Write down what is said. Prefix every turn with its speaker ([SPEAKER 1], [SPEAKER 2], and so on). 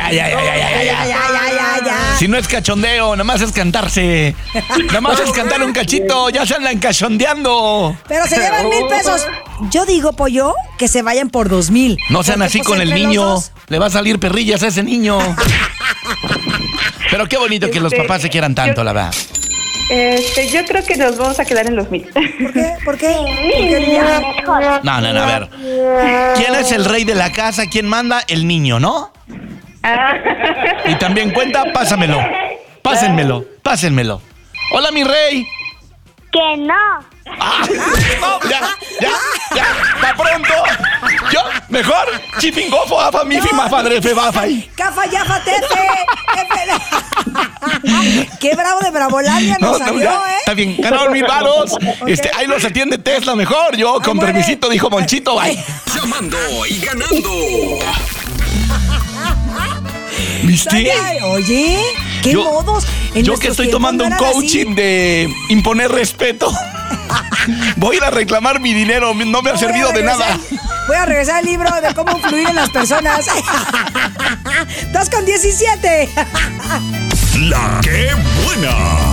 [SPEAKER 1] Ya. Si no es cachondeo, nada más es cantarse. Nada más es cantar un cachito, ya se andan cachondeando.
[SPEAKER 2] Pero se llevan 1,000 pesos. Yo digo, Pollo, que se vayan por 2,000.
[SPEAKER 1] No sean así con el niño. Le va a salir perrillas a ese niño. Pero qué bonito que los papás se quieran tanto, la verdad.
[SPEAKER 3] Yo creo que nos vamos a quedar en los 1,000.
[SPEAKER 2] ¿Por qué? Niña?
[SPEAKER 1] No, a ver. ¿Quién es el rey de la casa? ¿Quién manda? El niño, ¿no? Y también cuenta, pásamelo. Pásenmelo. Hola, mi rey.
[SPEAKER 4] Que no.
[SPEAKER 1] No, ya, pa' pronto. Yo, mejor, chipingofo, afa, mi fima, padre, fe, bafa ahí.
[SPEAKER 2] ¡Cafa, yafa, tefe! ¡Qué bravo de Bravolandia nos salió,
[SPEAKER 1] ya, está bien, ganaron 1,000 varos. Okay. Ahí los atiende Tesla mejor. Yo, con permisito, dijo Monchito, bye.
[SPEAKER 5] Llamando y ganando.
[SPEAKER 1] ¿Viste?
[SPEAKER 2] Oye, ¿qué modos?
[SPEAKER 1] Yo que estoy tomando un coaching de imponer respeto. Voy a ir a reclamar mi dinero, no me ha servido de nada.
[SPEAKER 2] Voy a regresar al libro de cómo influir en las personas. 2:17.
[SPEAKER 5] La que buena.